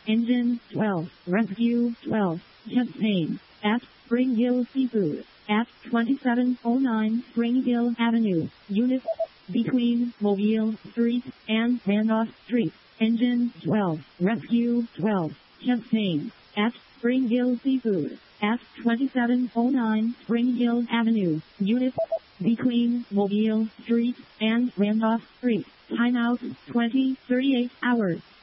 Engine 12, Rescue 12, Champaign, at Springhill Seafood, at 2709 Springhill Avenue, Unit, between Mobile Street and Randolph Street. Engine 12, Rescue 12, Champaign, at Springhill Seafood, at 2709 Springhill Avenue, Unit, between Mobile Street and Randolph Street. Timeout 20:38 hours.